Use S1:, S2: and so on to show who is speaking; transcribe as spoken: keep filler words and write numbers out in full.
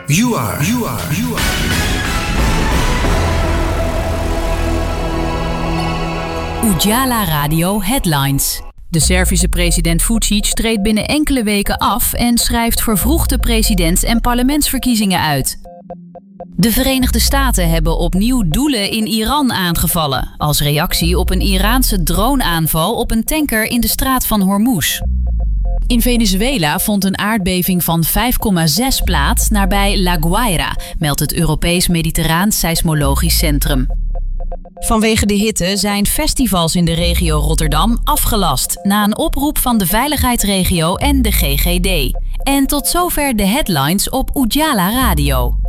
S1: You are. You are. You are.
S2: Uđala Radio Headlines. De Servische president Vučić treedt binnen enkele weken af en schrijft vervroegde presidents- en parlementsverkiezingen uit. De Verenigde Staten hebben opnieuw doelen in Iran aangevallen, als reactie op een Iraanse droneaanval op een tanker in de straat van Hormuz. In Venezuela vond een aardbeving van vijf komma zes plaats nabij La Guaira, meldt het Europees Mediterraan Seismologisch Centrum. Vanwege de hitte zijn festivals in de regio Rotterdam afgelast na een oproep van de veiligheidsregio en de G G D. En tot zover de headlines op Uđala Radio.